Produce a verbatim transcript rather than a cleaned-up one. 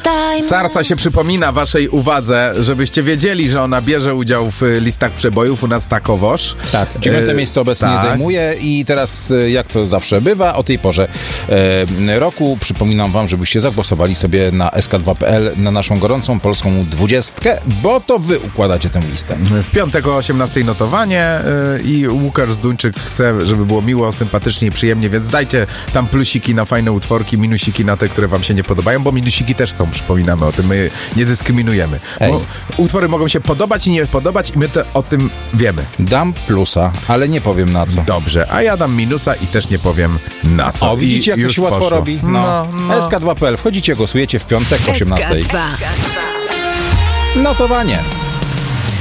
Sarsa się przypomina waszej uwadze, żebyście wiedzieli, że ona bierze udział w listach przebojów u nas takowoż. Tak, dziewiąte e, miejsce obecnie tak. zajmuje i teraz, jak to zawsze bywa, o tej porze e, roku przypominam wam, żebyście zagłosowali sobie na S K dwa kropka P L na naszą gorącą polską dwudziestkę, bo to wy układacie tę listę. W piątek o osiemnastej notowanie yy, i Łukasz Zduńczyk chce, żeby było miło, sympatycznie i przyjemnie, więc dajcie tam plusiki na fajne utworki, minusiki na te, które wam się nie podobają, bo minusiki też są, przypominamy o tym, my nie dyskryminujemy. Bo utwory mogą się podobać i nie podobać i my to o tym wiemy. Dam plusa, ale nie powiem na co. Dobrze, a ja dam minusa i też nie powiem na co. O, widzicie, jak I to już się łatwo poszło. robi? No. No, no. S K dwa kropka P L, wchodzicie, głosujecie w piątek o osiemnastej. S K dwa. Notowanie.